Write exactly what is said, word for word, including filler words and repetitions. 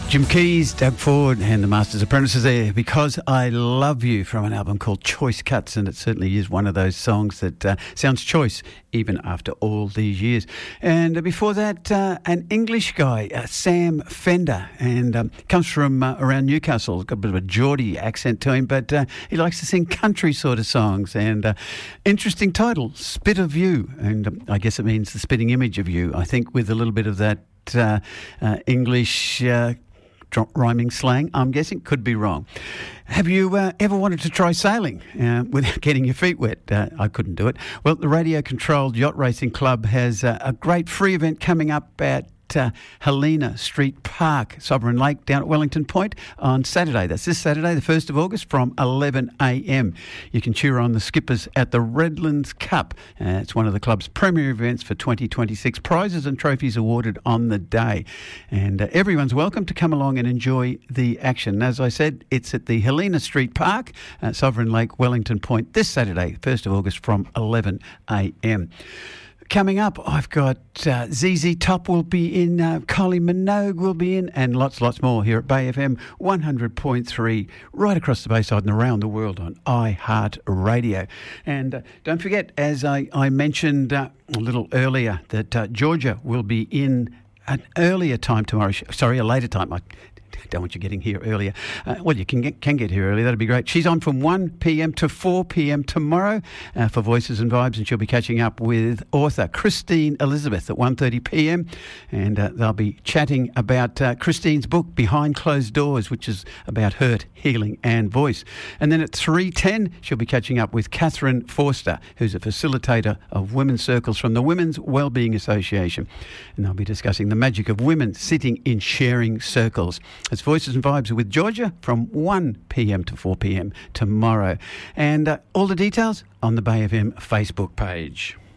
Jim Keys, Doug Ford and the Masters Apprentices there, Because I Love You, from an album called Choice Cuts, and it certainly is one of those songs that uh, sounds choice even after all these years. And uh, before that, uh, an English guy, uh, Sam Fender, and um, comes from uh, around Newcastle. Got a bit of a Geordie accent to him, but uh, he likes to sing country sort of songs. And uh, interesting title, Spit of You, and um, I guess it means the spitting image of you, I think, with a little bit of that uh, uh, English Uh, rhyming slang, I'm guessing. Could be wrong. Have you uh, ever wanted to try sailing uh, without getting your feet wet? Uh, I couldn't do it. Well, the radio-controlled Yacht Racing Club has uh, a great free event coming up at Uh, Helena Street Park, Sovereign Lake, down at Wellington Point on Saturday. That's this Saturday, the first of August, from eleven a m. You can cheer on the skippers at the Redlands Cup. Uh, it's one of the club's premier events for twenty twenty-six. Prizes and trophies awarded on the day. And uh, everyone's welcome to come along and enjoy the action. As I said, it's at the Helena Street Park, uh, Sovereign Lake, Wellington Point, this Saturday, first of August, from eleven a m. Coming up, I've got uh, Z Z Top will be in, uh, Kylie Minogue will be in, and lots, lots more here at Bay F M one hundred point three, right across the Bayside and around the world on iHeartRadio. And uh, don't forget, as I, I mentioned uh, a little earlier, that uh, Georgia will be in an earlier time tomorrow. Sorry, a later time. I don't want you getting here earlier. Uh, well, you can get, can get here earlier. That'd be great. She's on from one p m to four p m tomorrow uh, for Voices and Vibes, and she'll be catching up with author Christine Elizabeth at one thirty p m, and uh, they'll be chatting about uh, Christine's book, Behind Closed Doors, which is about hurt, healing and voice. And then at three ten, she'll be catching up with Catherine Forster, who's a facilitator of women's circles from the Women's Wellbeing Association. And they'll be discussing the magic of women sitting in sharing circles. It's Voices and Vibes with Georgia from one p m to four p m tomorrow. And uh, all the details on the Bay F M Facebook page.